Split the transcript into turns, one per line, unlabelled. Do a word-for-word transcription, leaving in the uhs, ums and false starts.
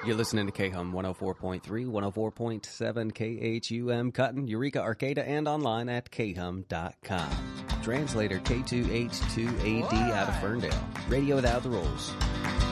You're listening to K H U M one oh four point three, one oh four point seven K H U M Cutton, Eureka, Arcata, and online at K H U M dot com. Translator K two H two A D out of Ferndale. Radio without the rules.